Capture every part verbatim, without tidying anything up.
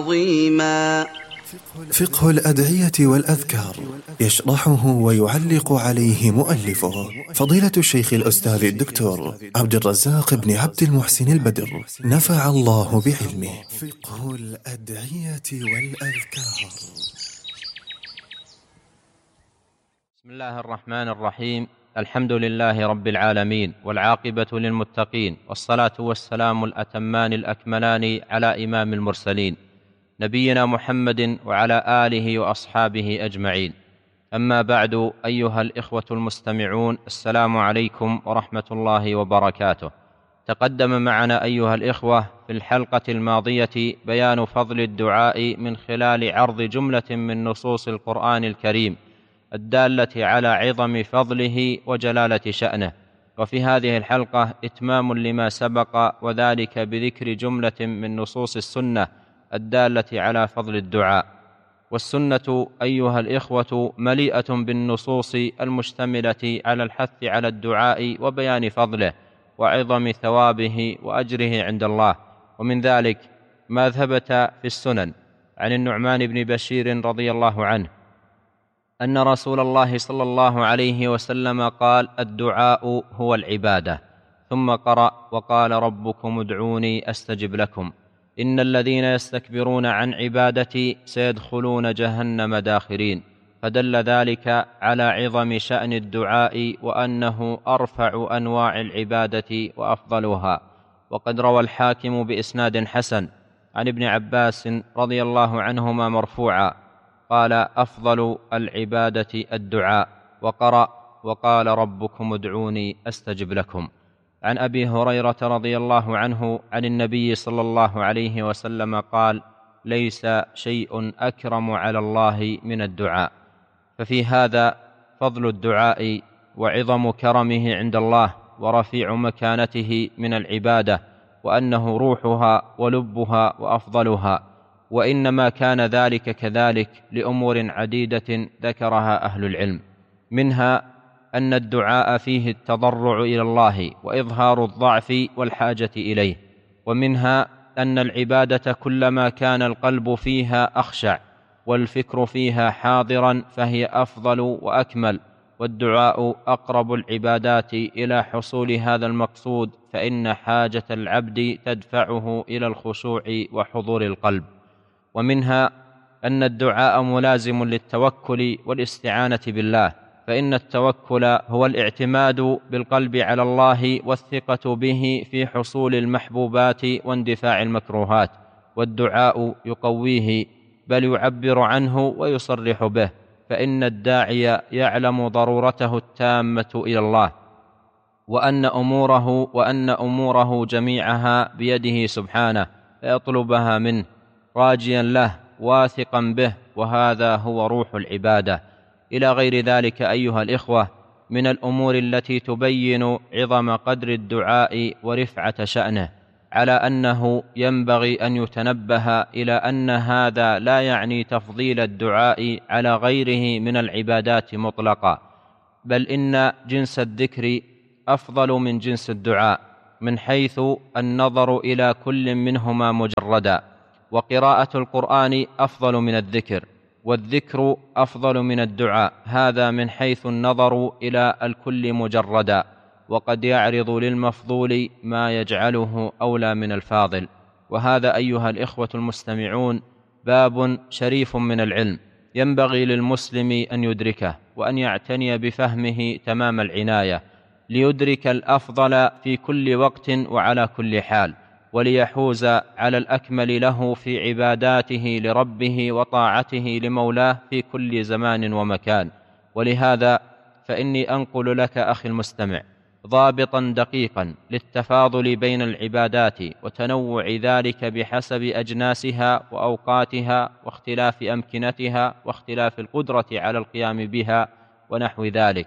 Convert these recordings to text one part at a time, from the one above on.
عظيما. فقه الأدعية والأذكار يشرحه ويعلق عليه مؤلفه فضيلة الشيخ الأستاذ الدكتور عبد الرزاق بن عبد المحسن البدر، نفع الله بعلمه. فقه الأدعية والأذكار. بسم الله الرحمن الرحيم. الحمد لله رب العالمين، والعاقبة للمتقين، والصلاة والسلام الأتمان الأكملان على إمام المرسلين نبينا محمد وعلى آله وأصحابه أجمعين. أما بعد، أيها الإخوة المستمعون، السلام عليكم ورحمة الله وبركاته. تقدم معنا أيها الإخوة في الحلقة الماضية بيان فضل الدعاء من خلال عرض جملة من نصوص القرآن الكريم الدالة على عظم فضله وجلالة شأنه، وفي هذه الحلقة إتمام لما سبق، وذلك بذكر جملة من نصوص السنة الدالة على فضل الدعاء. والسنة أيها الإخوة مليئة بالنصوص المشتملة على الحث على الدعاء وبيان فضله وعظم ثوابه وأجره عند الله. ومن ذلك ما ثبت في السنن عن النعمان بن بشير رضي الله عنه أن رسول الله صلى الله عليه وسلم قال: الدعاء هو العبادة. ثم قرأ: وقال ربكم ادعوني أستجب لكم، إن الذين يستكبرون عن عبادتي سيدخلون جهنم داخرين. فدل ذلك على عظم شأن الدعاء وأنه أرفع أنواع العبادة وأفضلها. وقد روى الحاكم بإسناد حسن عن ابن عباس رضي الله عنهما مرفوعا قال: أفضل العبادة الدعاء. وقرأ: وقال ربكم ادعوني أستجب لكم. عن أبي هريرة رضي الله عنه عن النبي صلى الله عليه وسلم قال: ليس شيء أكرم على الله من الدعاء. ففي هذا فضل الدعاء وعظم كرمه عند الله ورفيع مكانته من العبادة، وأنه روحها ولبها وأفضلها. وإنما كان ذلك كذلك لأمور عديدة ذكرها أهل العلم، منها أن الدعاء فيه التضرع إلى الله وإظهار الضعف والحاجة إليه، ومنها أن العبادة كلما كان القلب فيها أخشع والفكر فيها حاضرا فهي أفضل وأكمل، والدعاء أقرب العبادات إلى حصول هذا المقصود، فإن حاجة العبد تدفعه إلى الخشوع وحضور القلب. ومنها أن الدعاء ملازم للتوكل والاستعانة بالله، فإن التوكل هو الاعتماد بالقلب على الله والثقة به في حصول المحبوبات واندفاع المكروهات، والدعاء يقويه بل يعبر عنه ويصرح به، فإن الداعي يعلم ضرورته التامة إلى الله وأن أموره وأن أموره جميعها بيده سبحانه، فيطلبها منه راجيا له واثقا به، وهذا هو روح العبادة. إلى غير ذلك أيها الإخوة من الأمور التي تبين عظم قدر الدعاء ورفعة شأنه، على أنه ينبغي أن يتنبه إلى أن هذا لا يعني تفضيل الدعاء على غيره من العبادات مطلقا، بل إن جنس الذكر أفضل من جنس الدعاء من حيث النظر إلى كل منهما مجردا. وقراءة القرآن أفضل من الذكر، والذكر أفضل من الدعاء، هذا من حيث النظر إلى الكل مجردا، وقد يعرض للمفضول ما يجعله أولى من الفاضل. وهذا أيها الإخوة المستمعون باب شريف من العلم ينبغي للمسلم أن يدركه وأن يعتني بفهمه تمام العناية، ليدرك الأفضل في كل وقت وعلى كل حال، وليحوز على الأكمل له في عباداته لربه وطاعته لمولاه في كل زمان ومكان. ولهذا فإني أنقل لك أخي المستمع ضابطا دقيقا للتفاضل بين العبادات وتنوع ذلك بحسب أجناسها وأوقاتها واختلاف أمكنتها واختلاف القدرة على القيام بها ونحو ذلك.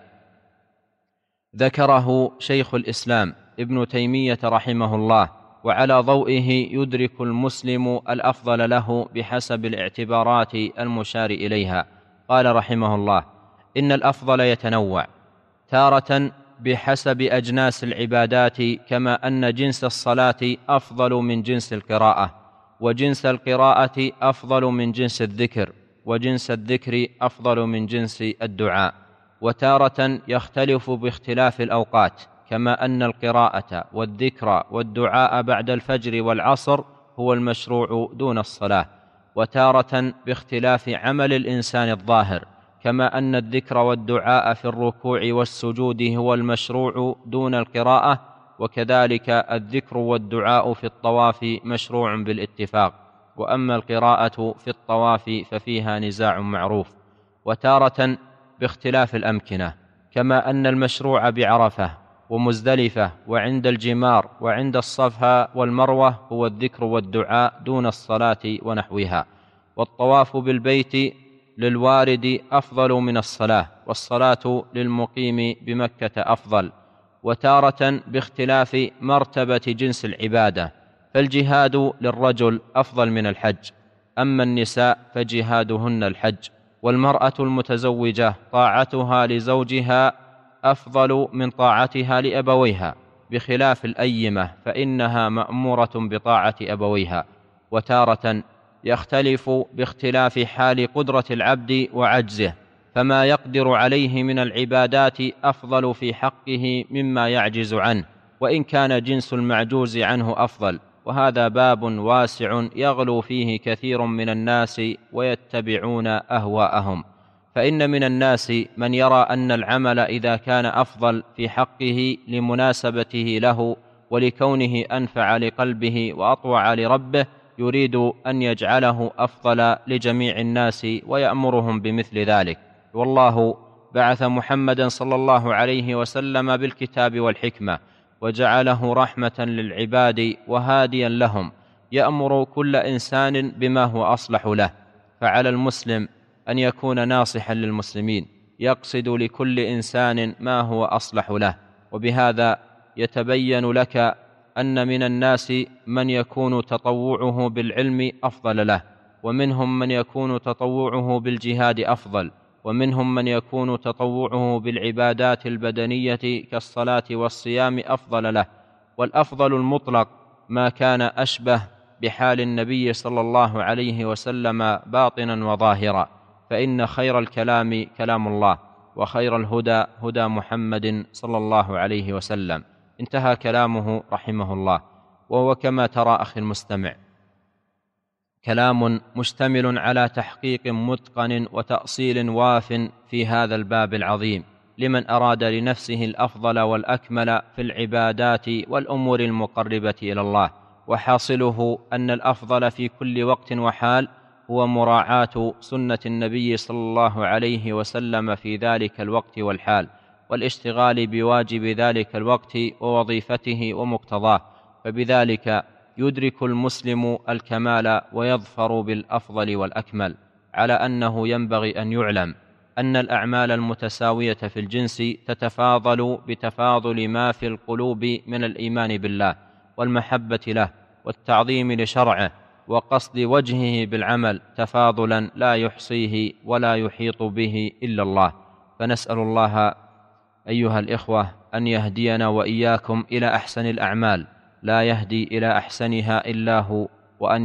ذكره شيخ الإسلام ابن تيمية رحمه الله، وعلى ضوئه يدرك المسلم الأفضل له بحسب الاعتبارات المشار إليها. قال رحمه الله: إن الأفضل يتنوع، تارة بحسب أجناس العبادات، كما أن جنس الصلاة أفضل من جنس القراءة، وجنس القراءة أفضل من جنس الذكر، وجنس الذكر أفضل من جنس الدعاء. وتارة يختلف باختلاف الأوقات، كما أن القراءة والذكر والدعاء بعد الفجر والعصر هو المشروع دون الصلاة. وتارة باختلاف عمل الإنسان الظاهر، كما أن الذكر والدعاء في الركوع والسجود هو المشروع دون القراءة، وكذلك الذكر والدعاء في الطواف مشروع بالاتفاق، وأما القراءة في الطواف ففيها نزاع معروف. وتارة باختلاف الأمكنة، كما أن المشروع بعرفة ومزدلفة وعند الجمار وعند الصفا والمروة هو الذكر والدعاء دون الصلاة ونحوها. والطواف بالبيت للوارد أفضل من الصلاة، والصلاة للمقيم بمكة أفضل. وتارة باختلاف مرتبة جنس العبادة، فالجهاد للرجل أفضل من الحج، أما النساء فجهادهن الحج. والمرأة المتزوجة طاعتها لزوجها أفضل من طاعتها لأبويها، بخلاف الأيمة فإنها مأمورة بطاعة أبويها. وتارة يختلف باختلاف حال قدرة العبد وعجزه، فما يقدر عليه من العبادات أفضل في حقه مما يعجز عنه، وإن كان جنس المعجوز عنه أفضل. وهذا باب واسع يغلو فيه كثير من الناس ويتبعون أهواءهم. فإن من الناس من يرى أن العمل إذا كان أفضل في حقه لمناسبته له ولكونه أنفع لقلبه وأطوع لربه يريد أن يجعله أفضل لجميع الناس ويأمرهم بمثل ذلك. والله بعث محمدا صلى الله عليه وسلم بالكتاب والحكمة، وجعله رحمة للعباد وهاديا لهم، يأمر كل إنسان بما هو أصلح له. فعلى المسلم أن يكون ناصحا للمسلمين، يقصد لكل إنسان ما هو أصلح له. وبهذا يتبين لك أن من الناس من يكون تطوعه بالعلم أفضل له، ومنهم من يكون تطوعه بالجهاد أفضل، ومنهم من يكون تطوعه بالعبادات البدنية كالصلاة والصيام أفضل له. والأفضل المطلق ما كان أشبه بحال النبي صلى الله عليه وسلم باطنا وظاهرا، فإن خير الكلام كلام الله، وخير الهدى هدى محمد صلى الله عليه وسلم. انتهى كلامه رحمه الله. وهو كما ترى أخي المستمع كلام مشتمل على تحقيق متقن وتأصيل واف في هذا الباب العظيم، لمن أراد لنفسه الأفضل والأكمل في العبادات والأمور المقربة إلى الله. وحاصله أن الأفضل في كل وقت وحال هو مراعاة سنة النبي صلى الله عليه وسلم في ذلك الوقت والحال، والاشتغال بواجب ذلك الوقت ووظيفته ومقتضاه، فبذلك يدرك المسلم الكمال ويظفر بالأفضل والأكمل. على أنه ينبغي أن يعلم أن الأعمال المتساوية في الجنس تتفاضل بتفاضل ما في القلوب من الإيمان بالله والمحبة له والتعظيم لشرعه وقصد وجهه بالعمل، تفاضلا لا يحصيه ولا يحيط به إلا الله. فنسأل الله أيها الإخوة أن يهدينا وإياكم إلى أحسن الأعمال، لا يهدي إلى أحسنها إلا هو،